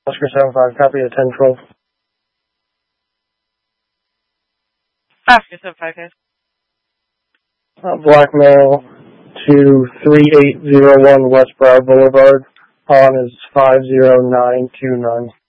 Oscar 75, copy at 1012. Oscar 75, guys. Blackmail to 3801 West Broad Boulevard. On is 50929.